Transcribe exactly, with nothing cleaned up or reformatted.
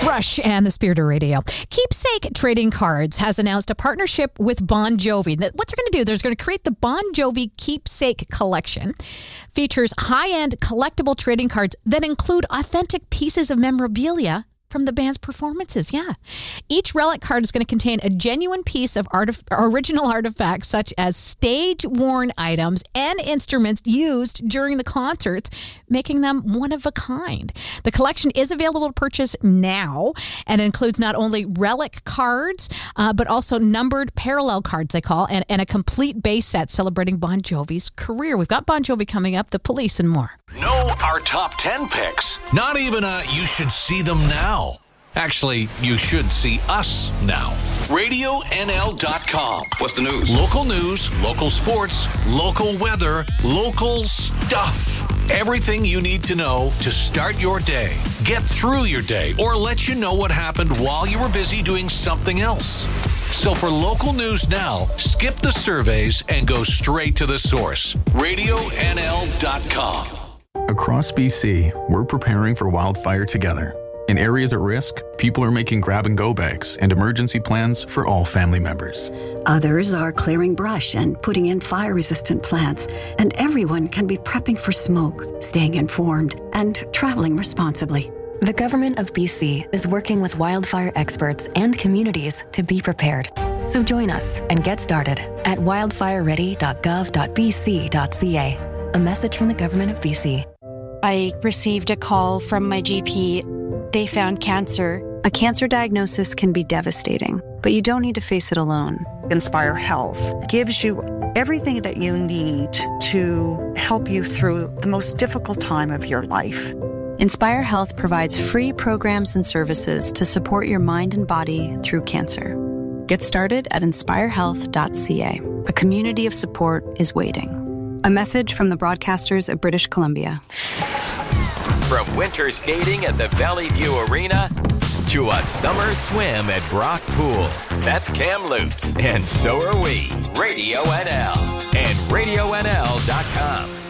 Rush and the Spirit of Radio. Keepsake Trading Cards has announced a partnership with Bon Jovi. What they're going to do, they're going to create the Bon Jovi Keepsake Collection. Features high-end collectible trading cards that include authentic pieces of memorabilia from the band's performances. Yeah. Each relic card is going to contain a genuine piece of artif- original artifacts, such as stage-worn items and instruments used during the concerts, making them one of a kind. The collection is available to purchase now and includes not only relic cards, uh, but also numbered parallel cards, they call, and, and a complete base set celebrating Bon Jovi's career. We've got Bon Jovi coming up, The Police, and more. Know our top ten picks. Not even a you should see them now. Actually, you should see us now. radio N L dot com. What's the news? Local news, local sports, local weather, local stuff. Everything you need to know to start your day, get through your day, or let you know what happened while you were busy doing something else. So for local news now, skip the surveys and go straight to the source. radio N L dot com. Across B C, we're preparing for wildfire together. In areas at risk, people are making grab-and-go bags and emergency plans for all family members. Others are clearing brush and putting in fire-resistant plants. And everyone can be prepping for smoke, staying informed, and traveling responsibly. The Government of B C is working with wildfire experts and communities to be prepared. So join us and get started at wildfire ready dot gov dot b c dot c a. A message from the Government of B C. I received a call from my G P. They found cancer. A cancer diagnosis can be devastating, but you don't need to face it alone. Inspire Health gives you everything that you need to help you through the most difficult time of your life. Inspire Health provides free programs and services to support your mind and body through cancer. Get started at inspire health dot c a. A community of support is waiting. A message from the broadcasters of British Columbia. From winter skating at the Valley View Arena to a summer swim at Brock Pool. That's Kamloops, and so are we. Radio N L and radio N L dot com.